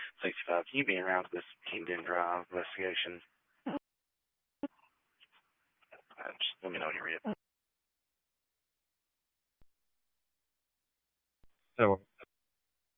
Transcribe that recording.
65. Can you be around for this Kingdom Drive investigation? Just let me know when you're ready. So